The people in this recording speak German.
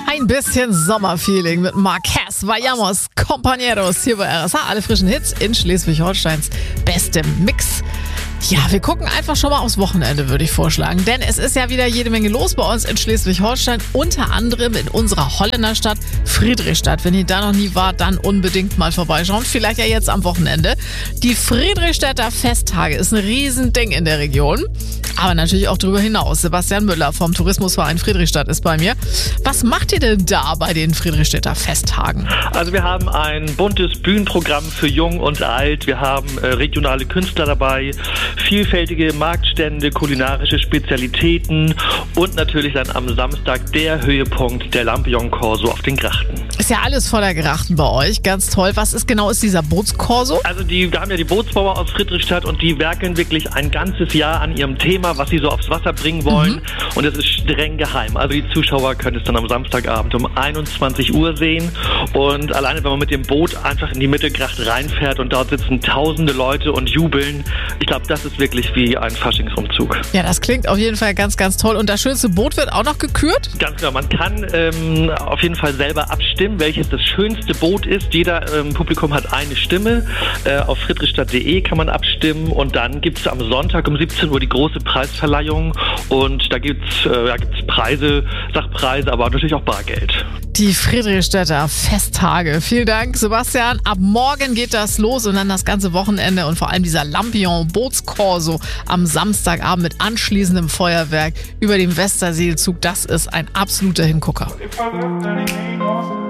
Ein bisschen Sommerfeeling mit Marquez, Vayamos, Compañeros hier bei RSH. Alle frischen Hits in Schleswig-Holsteins bestem Mix. Ja, wir gucken einfach schon mal aufs Wochenende, würde ich vorschlagen. Denn es ist ja wieder jede Menge los bei uns in Schleswig-Holstein. Unter anderem in unserer Holländerstadt Friedrichstadt. Wenn ihr da noch nie wart, dann unbedingt mal vorbeischauen. Vielleicht ja jetzt am Wochenende. Die Friedrichstädter Festtage ist ein Riesending in der Region. Aber natürlich auch darüber hinaus. Sebastian Müller vom Tourismusverein Friedrichstadt ist bei mir. Was macht ihr denn da bei den Friedrichstädter Festtagen? Also wir haben ein buntes Bühnenprogramm für Jung und Alt. Wir haben regionale Künstler dabei, vielfältige Marktstände, kulinarische Spezialitäten und natürlich dann am Samstag der Höhepunkt, der Lampion-Corso auf den Grachten. Ist ja alles voller Grachten bei euch, ganz toll. Was ist dieser Bootskorso? Also wir haben ja die Bootsbauer aus Friedrichstadt und die werkeln wirklich ein ganzes Jahr an ihrem Thema, was sie so aufs Wasser bringen wollen. Und es ist streng geheim. Also die Zuschauer können es dann am Samstagabend um 21 Uhr sehen. Und alleine, wenn man mit dem Boot einfach in die Mittelgracht reinfährt und dort sitzen tausende Leute und jubeln, ich glaube, das ist wirklich wie ein Faschingsumzug. Ja, das klingt auf jeden Fall ganz, ganz toll. Und das schönste Boot wird auch noch gekürt? Ganz genau. Man kann auf jeden Fall selber abstimmen, welches das schönste Boot ist. Jeder Publikum hat eine Stimme. Auf friedrichstadt.de kann man abstimmen. Und dann gibt es am Sonntag um 17 Uhr die große Preisverleihung. Und da gibt's Preise, Sachpreise, aber natürlich auch Bargeld. Die Friedrichstädter Festtage. Vielen Dank, Sebastian. Ab morgen geht das los und dann das ganze Wochenende und vor allem dieser Lampion-Bootskorso am Samstagabend mit anschließendem Feuerwerk über dem Westerseelzug. Das ist ein absoluter Hingucker.